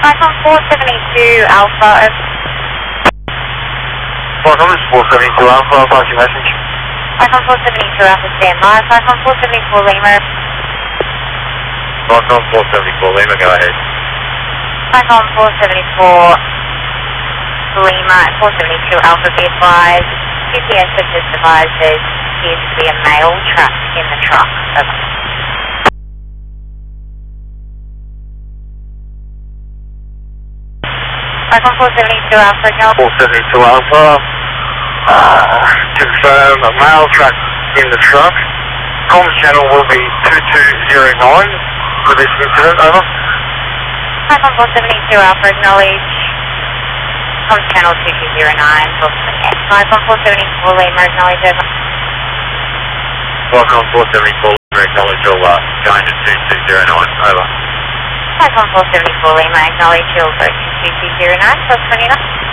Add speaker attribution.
Speaker 1: Icon 472 Alpha.
Speaker 2: Welcome, this is 472 Alpha, I'll pass your message.
Speaker 1: Icon 472 Alpha, stand by. Icon 474 Lima.
Speaker 2: Welcome, 474 Lima, go ahead.
Speaker 1: Icon 474 Lima, 472 Alpha, be advised. GPS have just advised there appears to be a male trapped in the truck. Over. Icon 472 Alpha, acknowledge.
Speaker 2: 472 Alpha, confirm a male trapped in the truck. Comms channel will be 2209 for this incident, over.
Speaker 1: Icon 472 Alpha, acknowledge. Comms channel 2209, talk to the next. Icon 474 Lima, acknowledge, over.
Speaker 2: Welcome, 474 Lima, acknowledge all going to 2209, over.
Speaker 1: Icon 474 Lima, acknowledge, you'll go to 2209, talk to the next.